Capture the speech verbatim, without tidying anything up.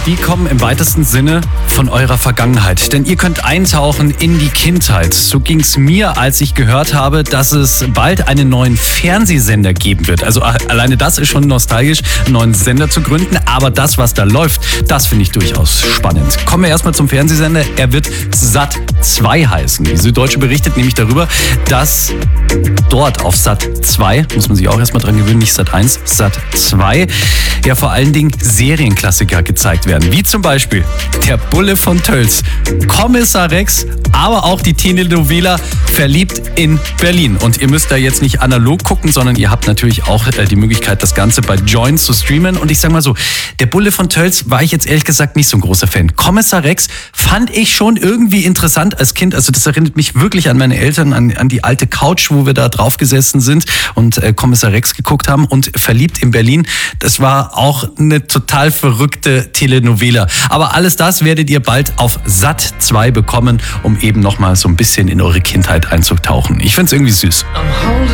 die kommen im weitesten Sinne von eurer Vergangenheit. Denn ihr könnt eintauchen in die Kindheit. So ging es mir, als ich gehört habe, dass es bald einen neuen Fernsehsender geben wird. Also alleine das ist schon nostalgisch, einen neuen Sender zu gründen. Aber das, was da läuft, das finde ich durchaus spannend. Kommen wir erstmal zum Fernsehsender. Er wird Sat zwei heißen. Die Süddeutsche berichtet nämlich darüber, dass dort auf Sat zwei, muss man sich auch erstmal dran gewöhnen, nicht Sat eins, Sat zwei, ja vor allen Dingen Serienklassiker gezeigt werden. Wie zum Beispiel Der Bulle von Tölz, Kommissar Rex, aber auch die Telenovela Verliebt in Berlin. Und ihr müsst da jetzt nicht analog gucken, sondern ihr habt natürlich auch äh, die Möglichkeit, das Ganze bei Joyn zu streamen. Und ich sag mal so, Der Bulle von Tölz war ich jetzt ehrlich gesagt nicht so ein großer Fan. Kommissar Rex fand ich schon irgendwie interessant als Kind. Also das erinnert mich wirklich an meine Eltern, an, an die alte Couch, wo wir da drauf gesessen sind und äh, Kommissar Rex geguckt haben. Und Verliebt in Berlin, das war auch eine total verrückte Telenovela. Aber alles das werdet ihr bald auf Sat zwei bekommen, um eben nochmal so ein bisschen in eure Kindheit einzutauchen. Ich find's irgendwie süß.